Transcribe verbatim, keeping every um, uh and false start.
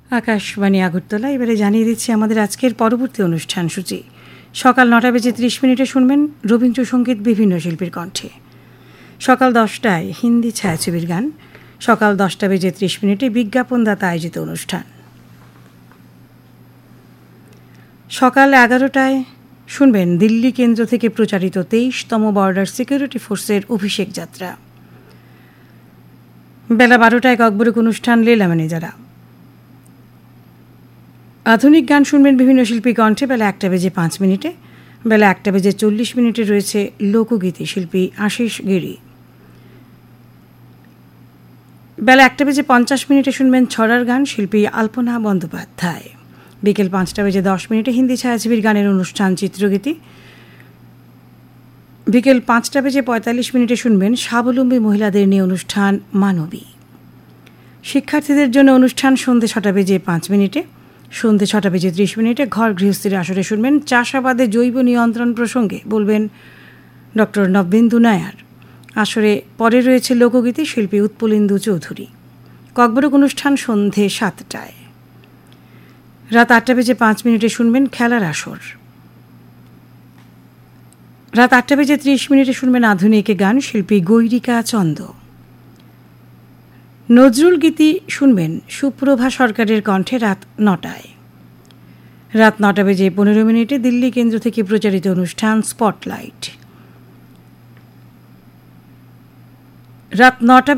আকাশবাণী আগরতলা। এবারে জানিয়ে দিচ্ছি আমাদের আজকের পরবর্তী অনুষ্ঠান সূচি। সকাল নটা বেজে ত্রিশ মিনিটে শুনবেন রবীন্দ্রসঙ্গীত বিভিন্ন শিল্পীর কণ্ঠে। সকাল দশটায় হিন্দি ছায়াছবির গান। সকাল দশটা বেজে ত্রিশ মিনিটে বিজ্ঞাপনদাতা আয়োজিত অনুষ্ঠান। সকাল এগারোটায় শুনবেন দিল্লি কেন্দ্র থেকে প্রচারিত তেইশতম বর্ডার সিকিউরিটি ফোর্সের অভিষেক যাত্রা। বেলা বারোটায় ককবরক অনুষ্ঠান লীলামানি যারা। আধুনিক গান শুনবেন বিভিন্ন শিল্পী কণ্ঠে বেলা একটা বেজে পাঁচ মিনিটে। বেলা একটা বেজে চল্লিশ মিনিটে রয়েছে লোকগীতি শিল্পী আশিস গিরি। বেলা একটা বেজে পঞ্চাশ মিনিটে শুনবেন ছড়ার গান শিল্পী আলপনা বন্দ্যোপাধ্যায়। বিকেল পাঁচটা বেজে দশ মিনিটে হিন্দি ছায়াছবির গানের অনুষ্ঠান চিত্রগীতি। বিকেল পাঁচটা বেজে পঁয়তাল্লিশ মিনিটে শুনবেন স্বাবলম্বী মহিলাদের নিয়ে অনুষ্ঠান মানবী। শিক্ষার্থীদের জন্য অনুষ্ঠান সন্ধ্যে ছটা বেজে পাঁচ মিনিটে। সন্ধ্যে ছটা বেজে ত্রিশ মিনিটে ঘর গৃহস্থীর আসরে শুনবেন চাষাবাদে জৈব নিয়ন্ত্রণ প্রসঙ্গে বলবেন ডক্টর নবেন্দু নায়ার। আসরে পরে রয়েছে লোকগীতি শিল্পী উৎপলেন্দু চৌধুরী। ককবরক অনুষ্ঠান সন্ধ্যে সাতটায়। রাত আটটা বেজে পাঁচ মিনিটে শুনবেন খেলার আসর। রাত আটটা বেজে ত্রিশ মিনিটে শুনবেন আধুনিক গান শিল্পী গৈরিকা চন্দ। নজরুল গীতি শুনবেন সুপ্রভা সরকারের কণ্ঠে রাত নটায়। রাত নটা বেজে পনেরো মিনিটে দিল্লি কেন্দ্র থেকে প্রচারিত অনুষ্ঠান স্পটলাইট। রাত নটা